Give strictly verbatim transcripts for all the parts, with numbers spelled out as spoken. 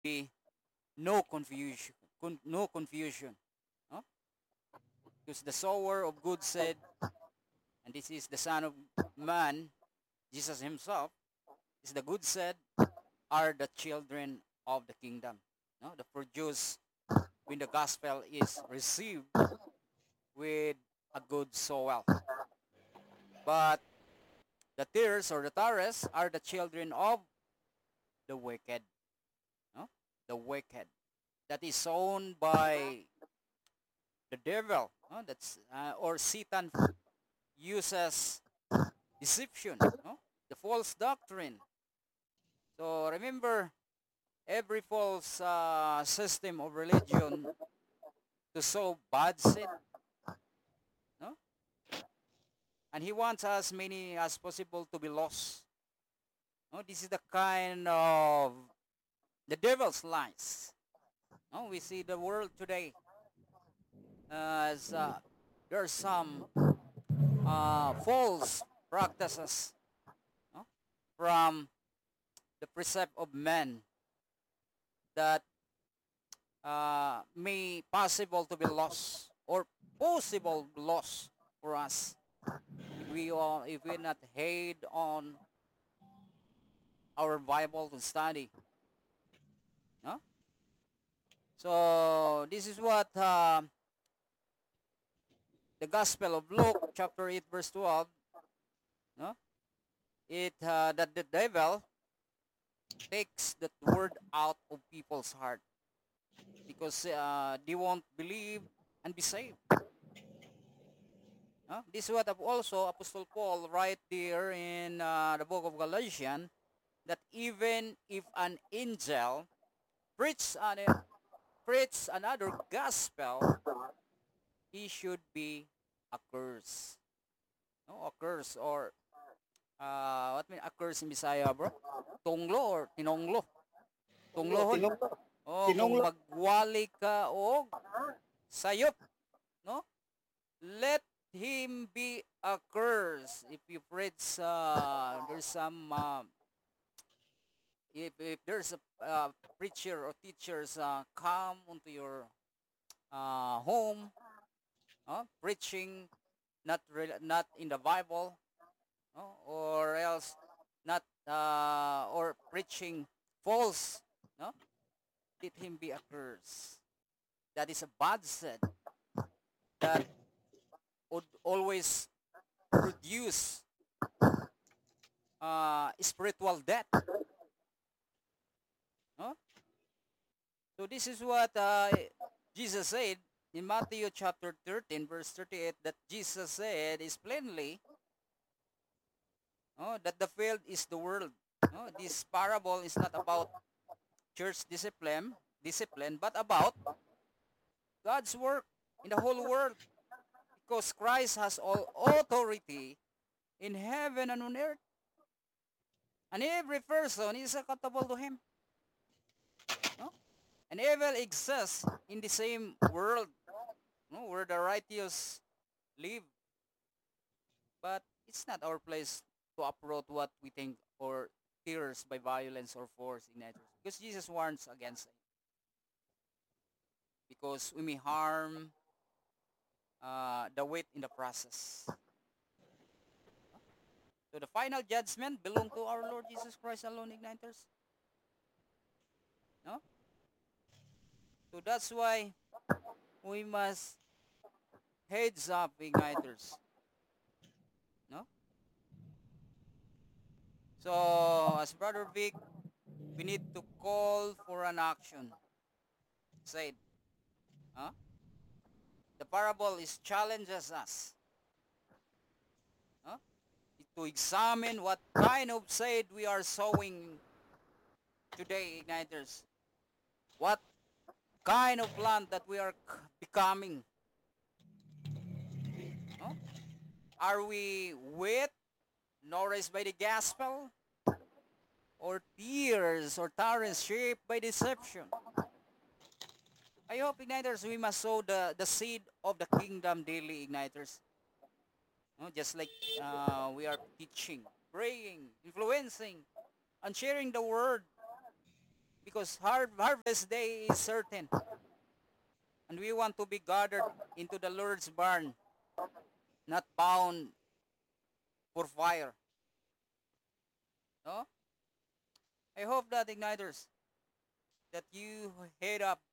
be no confusion, con- no confusion. No? Because the sower of good said, and this is the Son of Man, Jesus himself, is the good said, are the children of the kingdom. No? The produce when the gospel is received with a good soil. But the tares or the tares are the children of the wicked. No? The wicked. That is sown by the devil. No? That's uh, or Satan uses deception. No? The false doctrine. So remember, every false uh, system of religion to sow bad seed. No? And he wants as many as possible to be lost. No? This is the kind of the devil's lies. No? We see the world today as uh, there are some uh, false practices, no? From the precept of men that uh, may possible to be lost or possible loss for us if we are if we not head on our Bible to study. No? So this is what uh, the Gospel of Luke, chapter eight, verse twelve. No? It uh, that the devil takes that word out of people's heart because uh, they won't believe and be saved. No? This is what also Apostle Paul write there in uh, the book of Galatians, that even if an angel preach an, preach another gospel, he should be accursed. No, accursed or uh, what mean accursed in Bisaya, bro? Tunglo or tinonglo? Tinonglo, Tunglohon. tinonglo. Oh, kung Tinonglo. magwali ka og sayop, no? Let him be accursed. If you preach, uh, there's some, uh, if, if there's a uh, preacher or teachers uh, come onto your uh, home, uh, preaching not re- not in the Bible, no? Or else not uh, or preaching false, no? Let him be accursed. That is a bad said that would always produce uh, spiritual death. No? So this is what uh, Jesus said in Matthew chapter thirteen, verse thirty-eight, that Jesus said is plainly, no, that the field is the world. No? This parable is not about church discipline, discipline, but about God's work in the whole world. Because Christ has all authority in heaven and on earth. And every person is accountable to him. No? And evil exists in the same world, no, where the righteous live. But it's not our place to uproot what we think or tears by violence or force in nature. Because Jesus warns against it. Because we may harm uh, the weight in the process. No? So the final judgment belong to our Lord Jesus Christ alone, igniters. No? So that's why we must heads up, igniters. No? So as Brother Vic, we need to call for an action. Said, huh? The parable is challenges us, huh? To examine what kind of seed we are sowing today, igniters. What kind of plant that we are becoming, no? Are we wheat nourished by the gospel, or tears or torrents shaped by deception? I hope, igniters, we must sow the, the seed of the kingdom daily, igniters. No? Just like uh, we are teaching, praying, influencing, and sharing the word. because har- harvest day is certain, and we want to be gathered into the Lord's barn, not bound for fire. No? I hope that igniters that you head up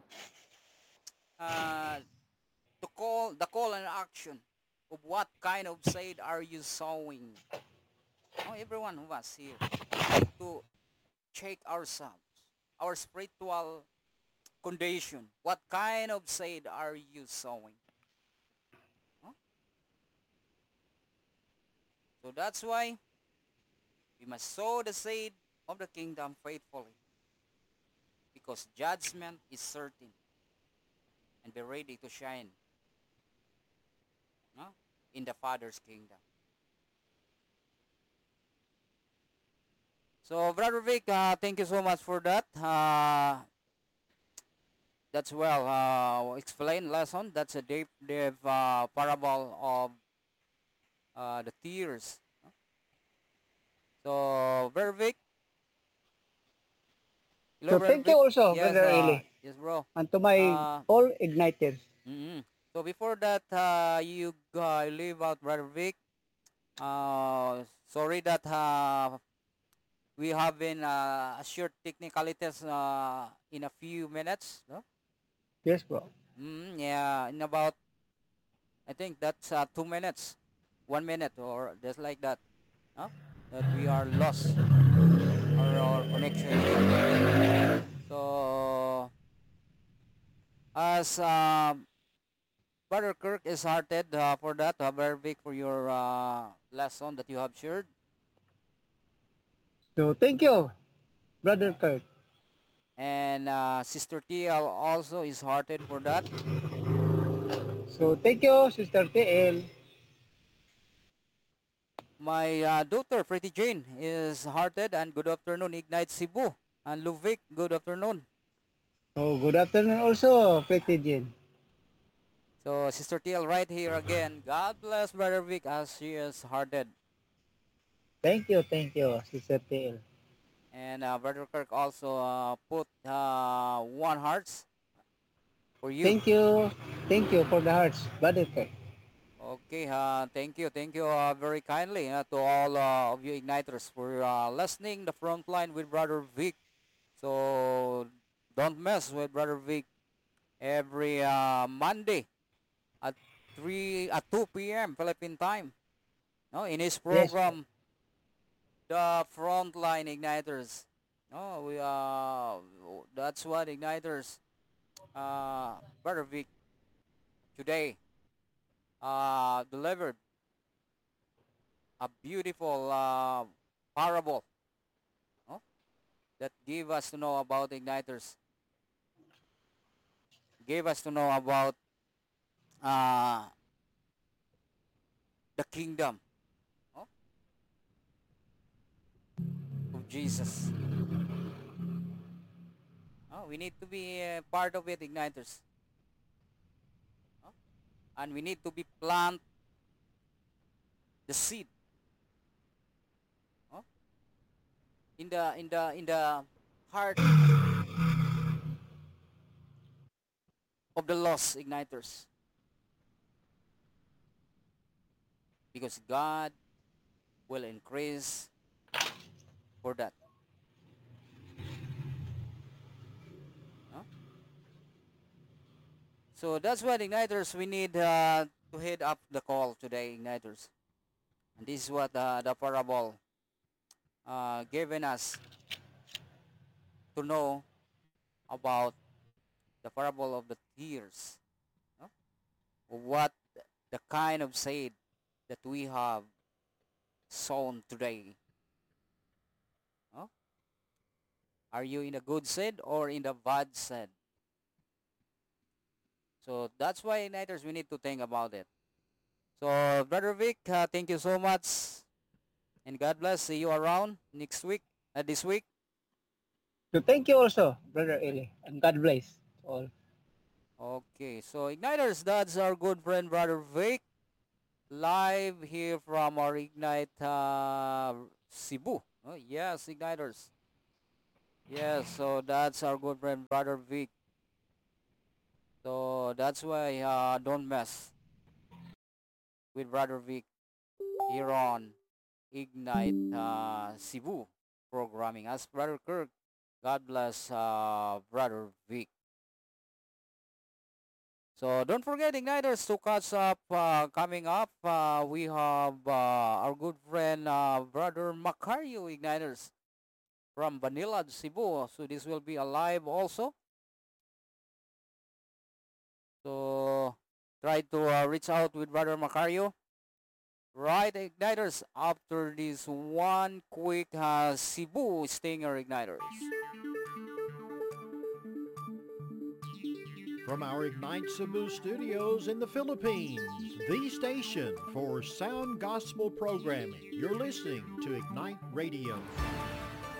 uh, to call the call and action of what kind of seed are you sowing. Oh, every one of us here, we need to check ourselves, our spiritual condition. What kind of seed are you sowing? Huh? So that's why we must sow the seed of the kingdom faithfully, because judgment is certain, and be ready to shine, no? In the Father's kingdom. So, Brother Vic, uh, thank you so much for that. Uh, that's well uh, explained lesson. That's a deep, deep uh, parable of uh, the tears. So, Brother Vic, hello, So Brother thank you Vic. also, Yes, Brother uh, Eli, yes, bro. and to my Uh, all igniters. mm So before that, uh, you uh, leave out Brother Vic. Uh, sorry that uh, we have been uh, a short technicalities uh, in a few minutes. No? Yes, bro. Mm, yeah, in about I think that's uh, two minutes, one minute, or just like that. Huh? That we are lost our, our connection here. So as uh, Brother Kirk is hearted uh, for that, uh, very big for your uh, lesson that you have shared. So thank you, Brother Kurt. And uh, Sister T L also is hearted for that. So thank you, Sister T L. My uh, daughter, Pretty Jane, is hearted, and good afternoon, Ignite Cebu. And Luvic, good afternoon. So good afternoon also, Pretty Jean. So Sister T L right here again. God bless Brother Vic as she is hearted. Thank you, thank you, Sister T L. And uh, Brother Kirk also uh, put uh, one hearts for you. Thank you, thank you for the hearts, Brother Kurt. Okay, uh, thank you, thank you uh, very kindly uh, to all uh, of you igniters for uh, listening the front line with Brother Vic. So don't mess with Brother Vic every uh, Monday at three at two p m Philippine time. No, in his Yes, bro. program, the Frontline Igniters. No, we uh that's what Igniters uh Brother Vic today uh delivered a beautiful uh parable, no? That gave us to know about Igniters, gave us to know about uh the kingdom, no? Of Jesus. No, we need to be uh, part of it, Igniters. No? And we need to be plant the seed, no? In the in the in the heart of the lost Igniters, because God will increase for that. No? So that's what Igniters we need uh, to head up the call today, Igniters. And this is what uh, the parable uh, given us to know about the parable of the tears. No? What the kind of seed that we have sown today. No? Are you in the good seed or in the bad seed? So that's why Igniters we need to think about it. So Brother Vic, uh, thank you so much. And God bless. See you around next week, uh, this week. So thank you also, Brother Eli, and God bless all. Okay, so Igniters, that's our good friend Brother Vic, live here from our Ignite uh, Cebu. Oh, yes, Igniters. Yes, so that's our good friend Brother Vic. So that's why uh, don't mess with Brother Vic here on Ignite uh, Cebu programming. As Brother Kirk, God bless uh, Brother Vic. So don't forget, Igniters, to catch up. Uh, coming up, uh, we have uh, our good friend, uh, Brother Macario, Igniters, from Vanilla, Cebu. So this will be a live also. So try to uh, reach out with Brother Macario. Right, Igniters, after this one quick uh, Cebu Stinger Igniters. From our Ignite Cebu studios in the Philippines, the station for sound gospel programming. You're listening to Ignite Radio.